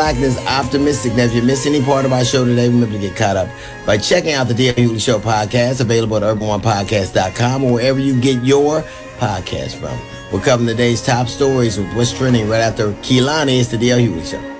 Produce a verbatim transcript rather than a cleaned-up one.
Black is optimistic. Now, if you missed any part of our show today, remember to get caught up by checking out the D L Hughley Show podcast, available at urban one podcast dot com or wherever you get your podcast from. We're covering today's top stories with what's trending right after Kehlani. It's the D L Hughley Show.